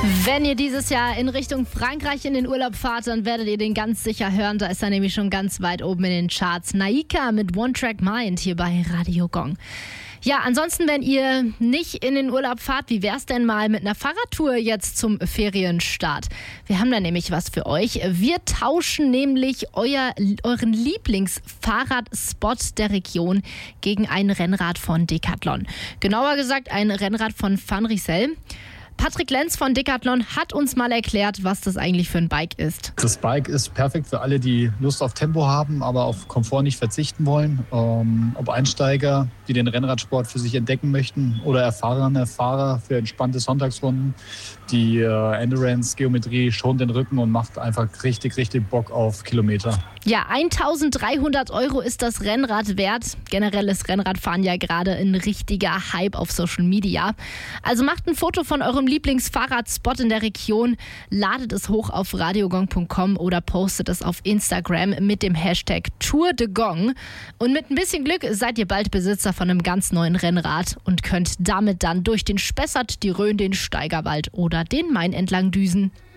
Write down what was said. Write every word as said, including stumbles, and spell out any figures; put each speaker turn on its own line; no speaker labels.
Wenn ihr dieses Jahr in Richtung Frankreich in den Urlaub fahrt, dann werdet ihr den ganz sicher hören. Da ist er nämlich schon ganz weit oben in den Charts. Naika mit One Track Mind hier bei Radio Gong. Ja, ansonsten, wenn ihr nicht in den Urlaub fahrt, wie wär's denn mal mit einer Fahrradtour jetzt zum Ferienstart? Wir haben da nämlich was für euch. Wir tauschen nämlich euer, euren Lieblingsfahrradspot der Region gegen ein Rennrad von Decathlon. Genauer gesagt ein Rennrad von Van Rysel. Patrick Lenz von Decathlon hat uns mal erklärt, was das eigentlich für ein Bike ist.
Das Bike ist perfekt für alle, die Lust auf Tempo haben, aber auf Komfort nicht verzichten wollen. Ähm, ob Einsteiger, die den Rennradsport für sich entdecken möchten, oder erfahrene Fahrer für entspannte Sonntagsrunden. Die äh, Endurance-Geometrie schont den Rücken und macht einfach richtig, richtig Bock auf Kilometer.
Ja, eintausenddreihundert Euro ist das Rennrad wert. Generell ist Rennradfahren ja gerade ein richtiger Hype auf Social Media. Also macht ein Foto von eurem Lieblingsfahrradspot in der Region, ladet es hoch auf radiogong punkt com oder postet es auf Instagram mit dem Hashtag Tour de Gong. Und mit ein bisschen Glück seid ihr bald Besitzer von einem ganz neuen Rennrad und könnt damit dann durch den Spessart, die Rhön, den Steigerwald oder den Main entlang düsen.